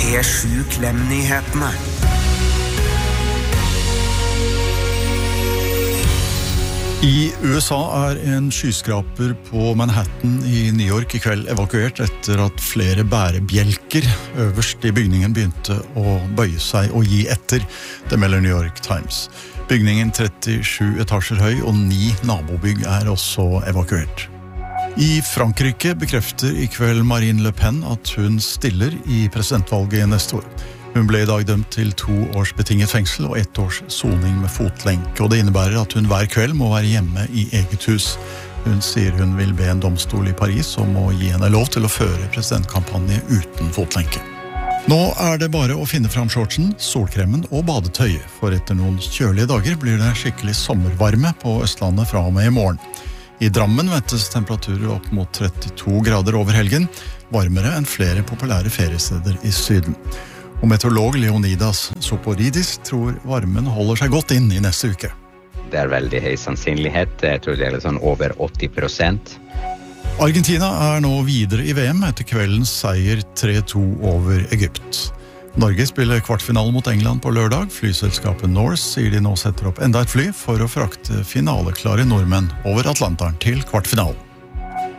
P7 Klem-nyhetene. I USA en skyskraper på Manhattan i New York I kveld evakuert etter at flere bærebjelker øverst I bygningen begynte å bøye seg og gi etter, det melder New York Times. Bygningen 37 etasjer høy og 9 nabobygg også evakuert. I Frankrike bekrefter I kveld Marine Le Pen at hun stiller I presidentvalget neste år. Hun ble I dag dømt til 2 års betinget fengsel og 1 års soning med fotlenke, og det innebærer at hun hver kveld må være hjemme I eget hus. Hun sier hun vil be en domstol I Paris om å gi henne lov til å føre presidentkampanje uten fotlenke. Nå det bare å finne fram shortsen, solkremen og badetøyet, for etter noen kjølige dager blir det skikkelig sommervarme på Østlandet fra og med I morgen. I Drammen ventes temperaturer opp mot 32 grader over helgen, varmere enn flere populære feriesteder I syden. Og meteorolog Leonidas Soporidis tror varmen holder seg godt inn I neste uke. Det veldig høy sannsynlighet, jeg tror det sånn over 80%. Argentina nå videre I VM etter kveldens seier 3-2 over Egypt. Norge spiller kvartfinale mot England på lørdag. Flyselskapet Norse sier de nå setter opp enda et fly for å frakte finaleklare nordmenn over Atlanteren til kvartfinalen.